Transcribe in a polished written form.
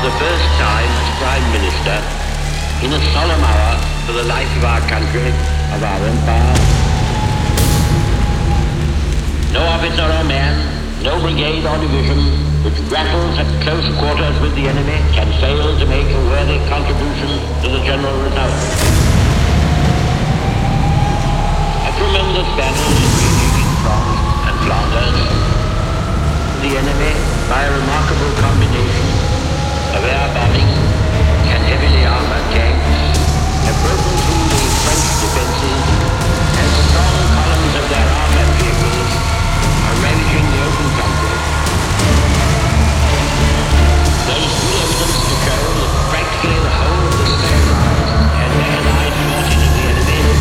the first time as Prime Minister, in a solemn hour for the life of our country, of our empire, no officer or man, no brigade or division which grapples at close quarters with the enemy can fail to make a worthy contribution to the general result. A tremendous battle is raging in France and Flanders. The enemy, by a remarkable combination